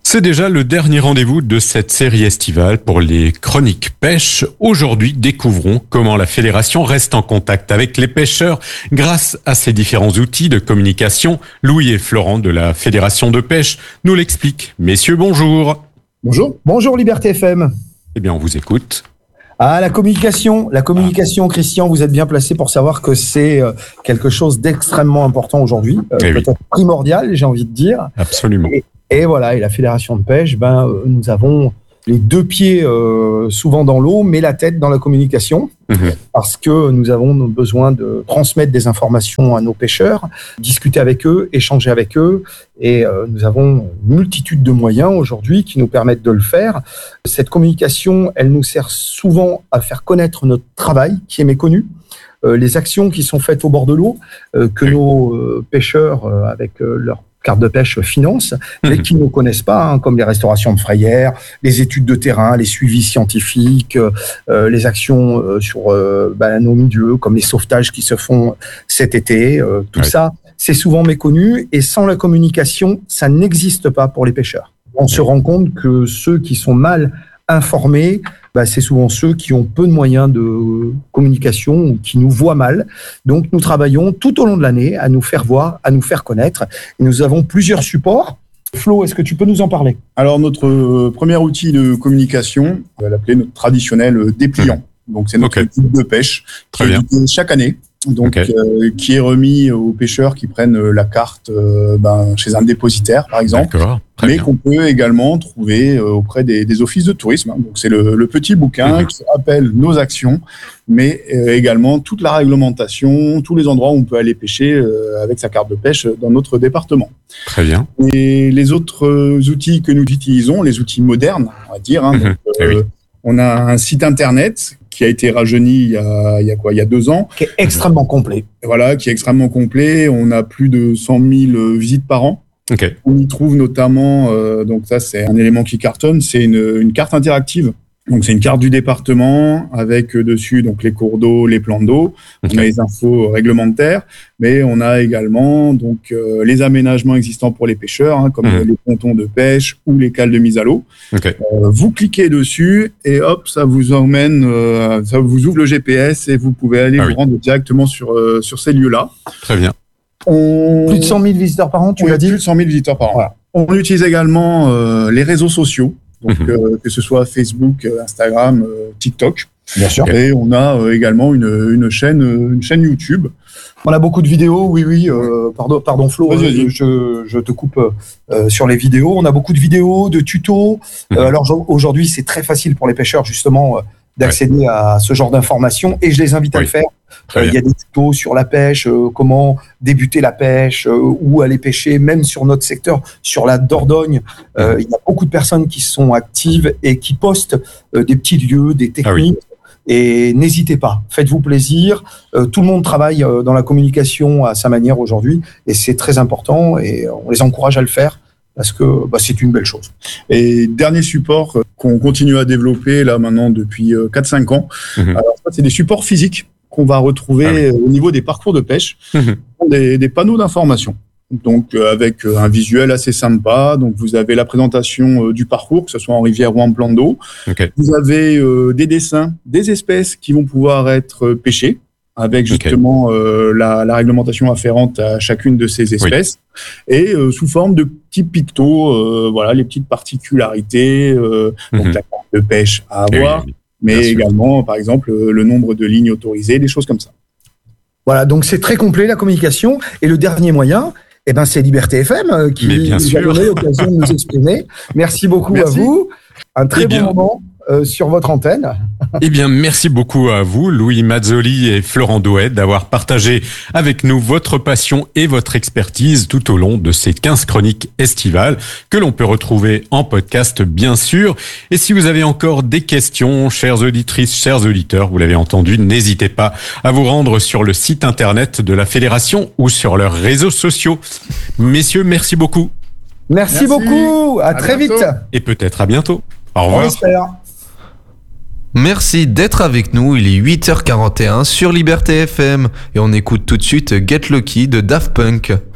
C'est déjà le dernier rendez-vous de cette série estivale pour les chroniques pêche. Aujourd'hui, découvrons comment la Fédération reste en contact avec les pêcheurs grâce à ses différents outils de communication. Louis et Florent de la Fédération de pêche nous l'expliquent. Messieurs, bonjour. Bonjour Liberté FM. Eh bien, on vous écoute. La communication, Christian, vous êtes bien placé pour savoir que c'est quelque chose d'extrêmement important aujourd'hui, peut-être primordial, j'ai envie de dire. Absolument. Et voilà, et la Fédération de pêche, nous avons les deux pieds souvent dans l'eau, mais la tête dans la communication, parce que nous avons besoin de transmettre des informations à nos pêcheurs, discuter avec eux, échanger avec eux, et nous avons une multitude de moyens aujourd'hui qui nous permettent de le faire. Cette communication, elle nous sert souvent à faire connaître notre travail qui est méconnu, les actions qui sont faites au bord de l'eau, que nos pêcheurs, avec leur carte de pêche financent, mais qui ne connaissent pas, comme les restaurations de frayères, les études de terrain, les suivis scientifiques, les actions sur nos milieux, comme les sauvetages qui se font cet été. Tout ça, c'est souvent méconnu, et sans la communication, ça n'existe pas pour les pêcheurs. On se rend compte que ceux qui sont mal informés, c'est souvent ceux qui ont peu de moyens de communication ou qui nous voient mal. Donc, nous travaillons tout au long de l'année à nous faire voir, à nous faire connaître. Et nous avons plusieurs supports. Flo, est-ce que tu peux nous en parler ? Alors, notre premier outil de communication, on va l'appeler notre traditionnel dépliant. Donc, c'est notre guide de pêche qui est édité chaque année. Donc, qui est remis aux pêcheurs qui prennent la carte chez un dépositaire, par exemple, mais qu'on peut également trouver auprès des offices de tourisme. Donc, c'est le petit bouquin qui rappelle nos actions, mais également toute la réglementation, tous les endroits où on peut aller pêcher avec sa carte de pêche dans notre département. Très bien. Et les autres outils que nous utilisons, les outils modernes, on va dire, on a un site internet qui a été rajeuni il y a 2 ans. Qui est extrêmement complet. Voilà, qui est extrêmement complet. On a plus de 100 000 visites par an. On y trouve notamment, donc ça c'est un élément qui cartonne, c'est une carte interactive. Donc c'est une carte du département avec dessus donc les cours d'eau, les plans d'eau. On a les infos réglementaires, mais on a également donc les aménagements existants pour les pêcheurs, comme les pontons de pêche ou les cales de mise à l'eau. Vous cliquez dessus et hop, ça vous emmène, ça vous ouvre le GPS et vous pouvez aller vous rendre directement sur ces lieux-là. Très bien. Plus de 100 000 visiteurs par an, tu l'as dit ? Plus de 100 000 visiteurs par an. Voilà. On utilise également les réseaux sociaux. Donc, que ce soit Facebook, Instagram, TikTok. Bien sûr. Et on a également une chaîne YouTube. On a beaucoup de vidéos, oui. Pardon Flo, je te coupe sur les vidéos. On a beaucoup de vidéos, de tutos. Alors aujourd'hui, c'est très facile pour les pêcheurs, justement, d'accéder à ce genre d'informations, et je les invite à le faire. Il y a des tutos sur la pêche, comment débuter la pêche, où aller pêcher, même sur notre secteur, sur la Dordogne. Il y a beaucoup de personnes qui sont actives et qui postent des petits lieux, des techniques. Et n'hésitez pas, faites-vous plaisir. Tout le monde travaille dans la communication à sa manière aujourd'hui, et c'est très important, et on les encourage à le faire, parce que c'est une belle chose. Et dernier support qu'on continue à développer là maintenant depuis 4-5 ans, alors ça, c'est des supports physiques qu'on va retrouver au niveau des parcours de pêche, des panneaux d'information. Donc avec un visuel assez sympa. Donc vous avez la présentation du parcours, que ce soit en rivière ou en plan d'eau. Vous avez des dessins des espèces qui vont pouvoir être pêchées, avec justement la réglementation afférente à chacune de ces espèces, et sous forme de petits pictos, les petites particularités, donc la carte de pêche à avoir, mais également, par exemple, le nombre de lignes autorisées, des choses comme ça. Voilà, donc c'est très complet la communication, et le dernier moyen, c'est Liberté FM qui nous a donné l'occasion de nous exprimer. Merci beaucoup à vous. Un très bon moment sur votre antenne. Eh bien, merci beaucoup à vous, Louis Mazzoli et Florent Douet, d'avoir partagé avec nous votre passion et votre expertise tout au long de ces 15 chroniques estivales que l'on peut retrouver en podcast, bien sûr. Et si vous avez encore des questions, chères auditrices, chers auditeurs, vous l'avez entendu, n'hésitez pas à vous rendre sur le site internet de la Fédération ou sur leurs réseaux sociaux. Messieurs, merci beaucoup. Merci beaucoup. À très vite. Et peut-être à bientôt. Au revoir. On espère. Merci d'être avec nous, il est 8h41 sur Liberté FM et on écoute tout de suite Get Lucky de Daft Punk.